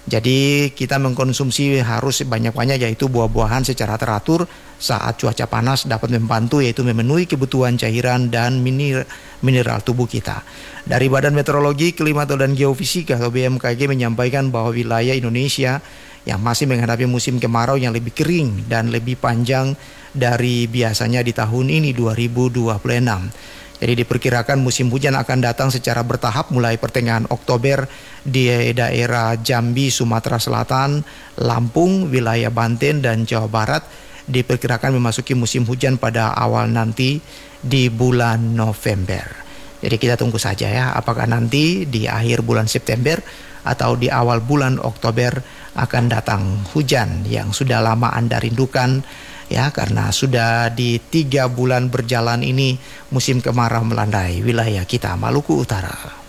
Jadi kita mengkonsumsi harus banyak-banyak, yaitu buah-buahan secara teratur saat cuaca panas dapat membantu yaitu memenuhi kebutuhan cairan dan mineral tubuh kita. Dari Badan Meteorologi, Klimatologi dan Geofisika atau BMKG menyampaikan bahwa wilayah Indonesia yang masih menghadapi musim kemarau yang lebih kering dan lebih panjang dari biasanya di tahun ini 2026. Jadi diperkirakan musim hujan akan datang secara bertahap mulai pertengahan Oktober di daerah Jambi, Sumatera Selatan, Lampung, wilayah Banten dan Jawa Barat. Diperkirakan memasuki musim hujan pada awal nanti di bulan November. Jadi kita tunggu saja ya, apakah nanti di akhir bulan September atau di awal bulan Oktober akan datang hujan yang sudah lama Anda rindukan. Ya, karena sudah di 3 bulan berjalan ini musim kemarau melandai wilayah kita Maluku Utara.